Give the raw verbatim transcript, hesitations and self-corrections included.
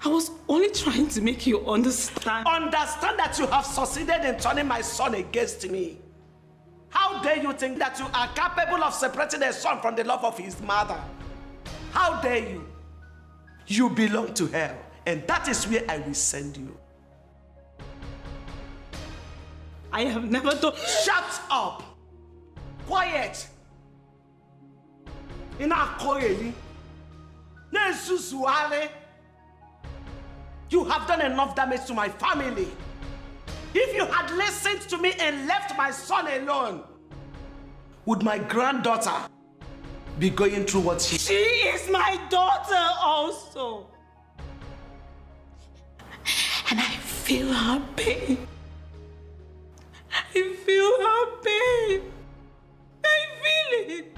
I was only trying to make you understand. Understand that you have succeeded in turning my son against me. How dare you think that you are capable of separating a son from the love of his mother? How dare you? You belong to hell, and that is where I will send you. I have never done... Shut up! Quiet! Ina koyeli. Nezuzuale. You have done enough damage to my family. If you had listened to me and left my son alone, would my granddaughter be going through what she... She is my daughter also. And I feel her pain. I feel her pain. I feel it.